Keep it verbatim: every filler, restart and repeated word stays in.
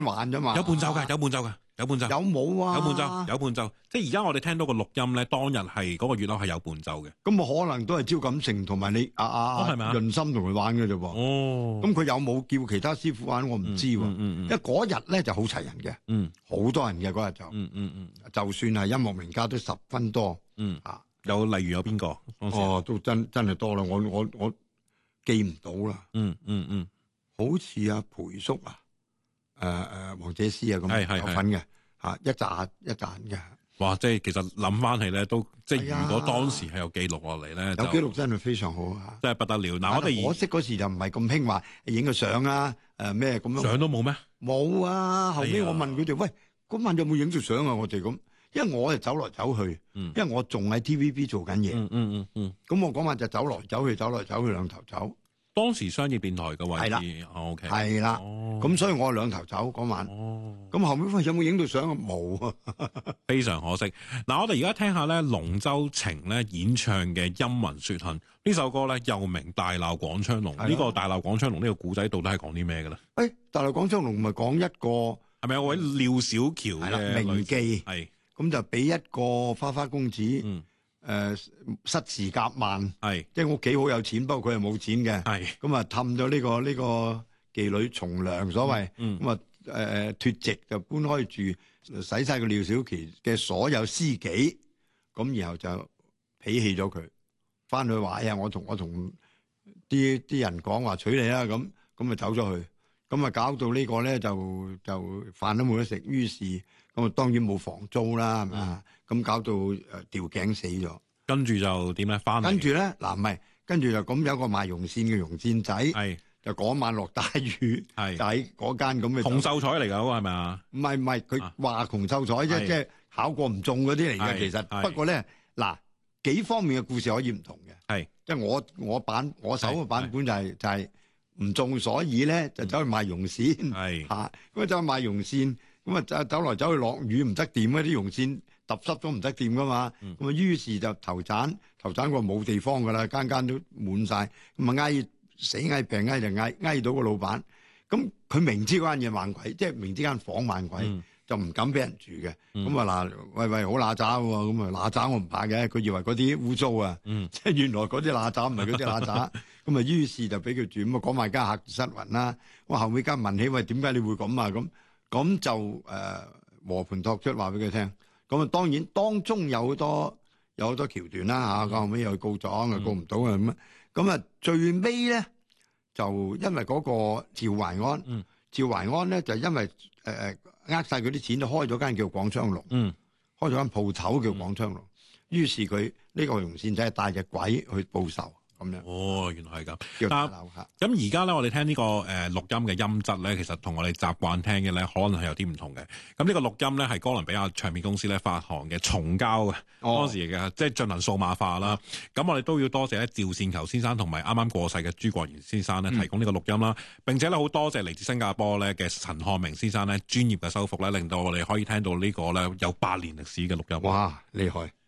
玩啫嘛。 有伴奏㗎，有伴奏㗎，有伴奏。 有冇啊？ 有伴奏，有伴奏。即係而家我哋聽到個錄音咧，當日係嗰個月樓係有伴奏嘅。 咁啊，可能都係招錦成同埋你啊啊係咪啊潤心同佢玩嘅啫喎。 哦， 咁佢有冇叫其他師傅玩？我唔知喎。 嗯嗯嗯嗯因為嗰日咧就好齊人嘅， 嗯， 好多人嘅嗰日就， 嗯嗯嗯就算係音樂名家都十分多。 嗯， 啊， 有例如有邊個？當時哦，都真真係多啦，我我我記唔到啦。 嗯嗯嗯， 好似阿培叔啊，誒誒黃姐師啊咁係係有份嘅嚇，一紮一紮嘅。 哇！即係其實諗翻起咧，都即係係啊如果當時係有記錄落嚟咧，就有記錄真係非常好啊！ 真係不得了。嗱，我可哋惜嗰時就唔係咁興話影個相啊，誒咩咁樣。 相都冇咩？ 冇啊！後尾我問佢哋：喂，嗰晚有冇影到相啊？我哋咁，因為我係走來走去， 嗯因為我仲喺 T V B 做緊嘢。 嗯嗯嗯嗯。 咁我嗰晚就走來走去，走來走去兩頭走。 當時商業電台嘅位係啦置哦，OK， 係啦， 哦， 咁所以我係兩頭走嗰晚。 哦， 咁後尾喂有冇影到相啊？冇啊！ 非常可惜。嗱，我哋而家聽下咧龍舟情咧演唱嘅《陰雲雪恨》呢首歌咧，又名《大鬧廣昌隆》。 係啊呢個《大鬧廣昌隆》呢個故仔到底係講啲咩嘅咧？ 誒，大鬧廣昌隆咪講一個係咪有位廖小喬係啦嘅女名妓， 係咁就俾一個花花公子嗯誒失時夾萬， 係即係屋企好有錢，不過佢係冇錢嘅。 係咁啊氹咗呢個呢個妓女從良所謂， 嗯咁啊誒脱籍就搬開住，使晒個廖小琪嘅所有私己，咁然後就鄙棄咗佢，翻去話哎呀我同我同啲啲人講話娶你啦，咁咁啊走咗去，咁啊搞到呢個咧就就飯都冇得食，於是咁啊當然冇房租啦，係咪啊？咁搞到誒吊頸死咗。 跟住就點咧？翻嚟跟住咧，嗱唔係，跟住就咁有個賣絨線嘅絨線仔， 係就嗰晚落大雨， 係就喺嗰間咁嘅。 紅秀才嚟㗎嗰個係咪啊？ 唔係唔係，佢話紅秀才啫， 係即係考過唔中嗰啲嚟係嘅。其實係不過咧，嗱幾方面嘅故事可以唔同嘅。 係即係我我版我手嘅版本就係就係唔中，所以咧就走去賣絨線係嚇，咁啊走去賣絨線，咁啊走走來走去落雨唔得掂嗰啲絨線。揼濕咗唔得掂噶嘛，咁啊於是就投產，投產個冇地方噶啦，間間都滿晒，咁啊嗌死嗌病嗌就嗌嗌到個老闆，咁佢明知嗰間嘢猛鬼，即係明知間房猛鬼， 嗯、就唔敢俾人住嘅，咁啊嗱，喂喂好乸渣喎，咁啊乸渣我唔怕嘅，佢以為嗰啲污糟啊， 嗯、 即係原來嗰啲乸渣唔係嗰啲乸渣，咁啊於是就俾佢住，咁啊講埋家客失魂啦，我後尾間問起喂點解你會咁啊？咁咁就誒和盤托出話俾佢聽。咁啊，當然當中有好多有好多橋段啦嚇，咁後尾又告狀啊，告唔到啊咁啊，咁啊最尾咧就因為嗰個趙懷安， 嗯、 趙懷安咧就因為誒誒呃晒佢啲錢，就開咗間叫廣昌隆， 嗯、 開咗間鋪頭叫廣昌隆，嗯、於是佢呢個紅線仔帶隻鬼去報仇。咁樣哦，原來係咁。 但咁而家咧，我哋聽呢個誒錄音嘅音質咧，其實同我哋習慣聽嘅咧，可能係有啲唔同嘅。咁呢個錄音咧係哥倫比亞唱片公司咧發行嘅重膠嘅， 哦、 當時嘅即係進行數碼化啦。咁、嗯、我哋都要多謝咧趙善球先生同埋啱啱過世嘅朱國賢先生咧提供呢個錄音啦。嗯、並且咧好多謝嚟自新加坡咧嘅陳漢明先生咧專業嘅修復咧，令到我哋可以聽到呢個咧有八年歷史嘅錄音。 哇，厲害！